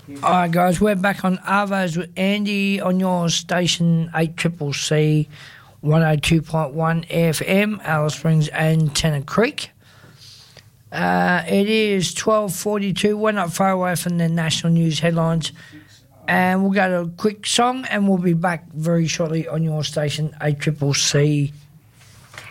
Alright guys, we're back on Arvos with Andy on your station 8CCC 102.1 FM, Alice Springs and Tennant Creek. It is 12:42. We're not far away from the national news headlines, and we'll go to a quick song and we'll be back very shortly on your station 8CCC